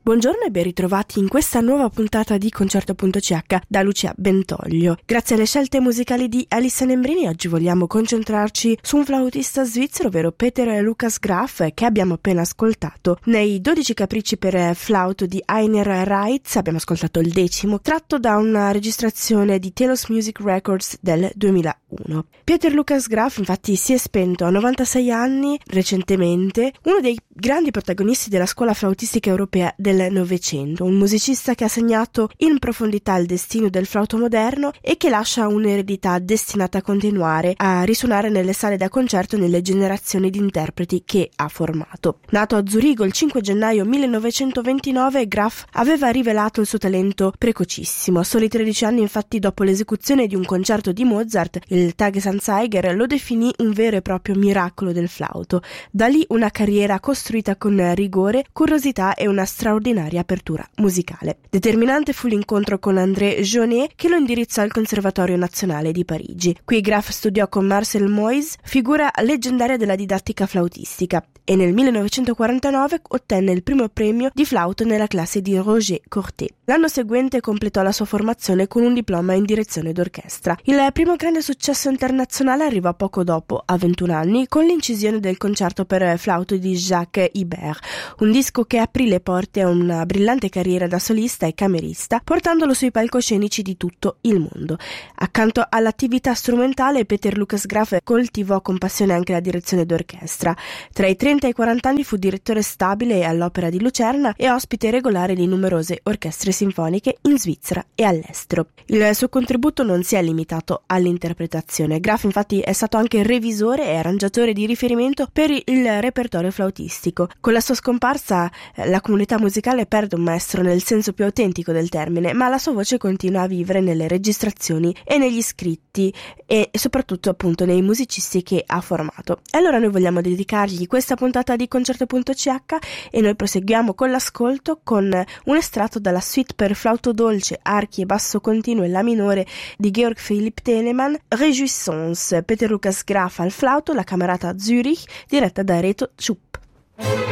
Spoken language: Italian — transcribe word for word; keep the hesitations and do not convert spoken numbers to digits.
Buongiorno e ben ritrovati in questa nuova puntata di Concerto punto C H da Lucia Bentoglio. Grazie alle scelte musicali di Alice Nembrini oggi vogliamo concentrarci su un flautista svizzero, ovvero Peter Lukas Graf, che abbiamo appena ascoltato. Nei dodici capricci per flauto di Heiner Reitz abbiamo ascoltato il decimo, tratto da una registrazione di Telos Music Records del duemilauno. Peter Lukas Graf infatti si è spento a novantasei anni recentemente, uno dei grandi protagonisti della scuola flautistica europea del Novecento, un musicista che ha segnato in profondità il destino del flauto moderno e che lascia un'eredità destinata a continuare a risuonare nelle sale da concerto e nelle generazioni di interpreti che ha formato. Nato a Zurigo il cinque gennaio millenovecentoventinove, Graf aveva rivelato il suo talento precocissimo. A soli tredici anni, infatti, dopo l'esecuzione di un concerto di Mozart, il Tagesanzeiger lo definì un vero e proprio miracolo del flauto. Da lì una carriera costruita con rigore, curiosità e una straordinaria apertura musicale. Determinante fu l'incontro con André Jeunet, che lo indirizzò al Conservatorio Nazionale di Parigi. Qui Graf studiò con Marcel Moyse, figura leggendaria della didattica flautistica, e nel millenovecentoquarantanove ottenne il primo premio di flauto nella classe di Roger Cortet. L'anno seguente completò la sua formazione con un diploma in direzione d'orchestra. Il primo grande successo internazionale arrivò poco dopo, a ventuno anni, con l'incisione del concerto per flauto di Jacques Ibert, un disco che aprì le porte a una brillante carriera da solista e camerista, portandolo sui palcoscenici di tutto il mondo. Accanto all'attività strumentale, Peter Lukas Graf coltivò con passione anche la direzione d'orchestra. Tra i trenta e i quaranta anni fu direttore stabile all'Opera di Lucerna e ospite regolare di numerose orchestre sinfoniche in Svizzera e all'estero. Il suo contributo non si è limitato all'interpretazione. Graf infatti è stato anche revisore e arrangiatore di riferimento per il repertorio flautistico. Con la sua scomparsa la comunità musicale perde un maestro nel senso più autentico del termine, ma la sua voce continua a vivere nelle registrazioni e negli scritti e soprattutto appunto nei musicisti che ha formato. E allora noi vogliamo dedicargli questa puntata di Concerto punto C H e noi proseguiamo con l'ascolto con un estratto dalla suite per flauto dolce, archi e basso continuo e la minore di Georg Philipp Telemann, Réjouissance, Peter Lukas Graf al flauto, la Camerata Zürich, diretta da Reto Schupp.